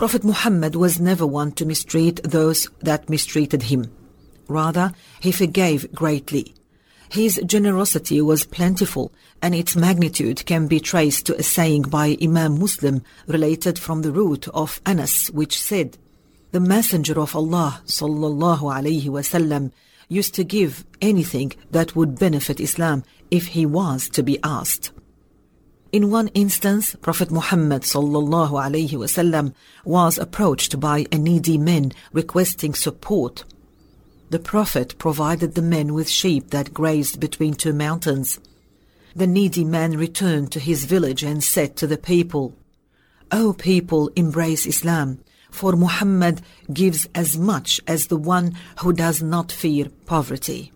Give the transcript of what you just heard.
Prophet Muhammad was never one to mistreat those that mistreated him. Rather, he forgave greatly. His generosity was plentiful, and its magnitude can be traced to a saying by Imam Muslim related from the root of Anas, which said, "The Messenger of Allah sallallahu alayhi wasallam used to give anything that would benefit Islam if he was to be asked." In one instance, Prophet Muhammad sallallahu alayhi wasallam was approached by a needy man requesting support. The Prophet provided the men with sheep that grazed between two mountains. The needy man returned to his village and said to the people, "O people, embrace Islam, for Muhammad gives as much as the one who does not fear poverty."